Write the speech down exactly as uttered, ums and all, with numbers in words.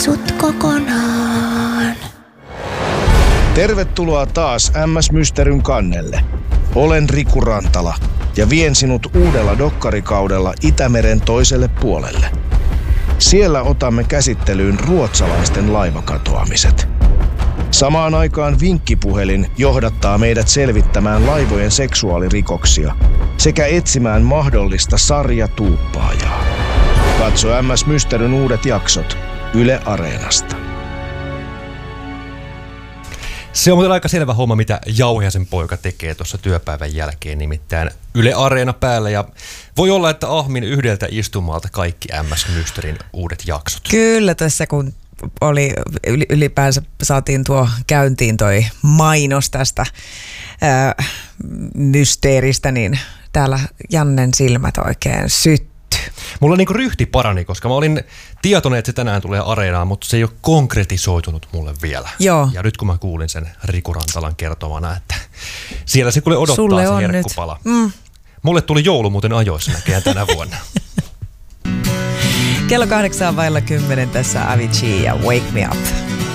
sut kokonaan. Tervetuloa taas M S Mysteryn kannelle. Olen Riku Rantala ja vien sinut uudella dokkarikaudella Itämeren toiselle puolelle. Siellä otamme käsittelyyn ruotsalaisten laivakatoamiset. Samaan aikaan vinkkipuhelin johdattaa meidät selvittämään laivojen seksuaalirikoksia sekä etsimään mahdollista sarjatuuppaajaa. Katso M S Mysteryn uudet jaksot Yle Areenasta. Se on muuten aika selvä homma, mitä Jauhiaisen poika tekee tuossa työpäivän jälkeen, nimittäin Yle Areena päällä. Ja voi olla, että ahmin yhdeltä istumalta kaikki M S Mysterin uudet jaksot. Kyllä, tässä kun oli ylipäänsä saatiin tuo käyntiin toi mainos tästä ää, mysteeristä, niin täällä Jannen silmät oikein syttyy. Mulla niinku ryhti parani, koska mä olin tietoinen, että se tänään tulee Areenaan, mutta se ei ole konkretisoitunut mulle vielä. Joo. Ja nyt kun mä kuulin sen Riku Rantalan kertomana, että siellä se kuule odottaa sulle se herkkupala. Mm. Mulle tuli joulu muuten ajoissa näköjään tänä vuonna. Kello kahdeksan vailla kymmenen tässä Avicii ja Wake Me Up.